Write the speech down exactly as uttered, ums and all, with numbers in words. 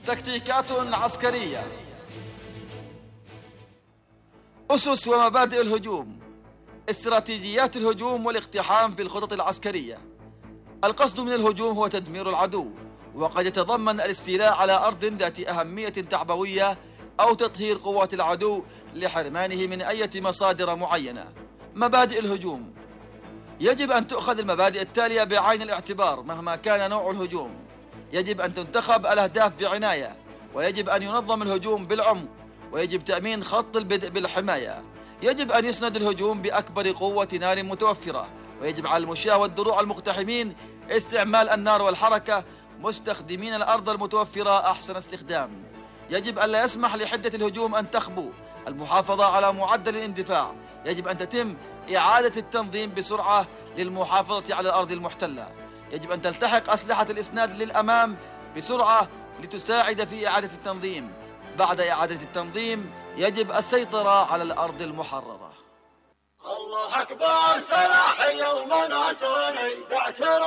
تكتيكات عسكرية. أسس ومبادئ الهجوم. استراتيجيات الهجوم والاقتحام في الخطط العسكرية. القصد من الهجوم هو تدمير العدو، وقد يتضمن الاستيلاء على أرض ذات أهمية تعبوية أو تطهير قوات العدو لحرمانه من أي مصادر معينة. مبادئ الهجوم. يجب أن تؤخذ المبادئ التالية بعين الاعتبار مهما كان نوع الهجوم. يجب أن تنتخب الأهداف بعناية، ويجب أن ينظم الهجوم بالعمق، ويجب تأمين خط البدء بالحماية. يجب أن يسند الهجوم بأكبر قوة نار متوفرة، ويجب على المشاة والدروع المقتحمين استعمال النار والحركة مستخدمين الأرض المتوفرة أحسن استخدام. يجب أن لا يسمح لحدة الهجوم أن تخبو. المحافظة على معدل الاندفاع. يجب أن تتم إعادة التنظيم بسرعة للمحافظة على الأرض المحتلة. يجب أن تلتحق أسلحة الإسناد للأمام بسرعة لتساعد في إعادة التنظيم. بعد إعادة التنظيم يجب السيطرة على الأرض المحررة. الله أكبر سلاح يوم ناصري باعتراف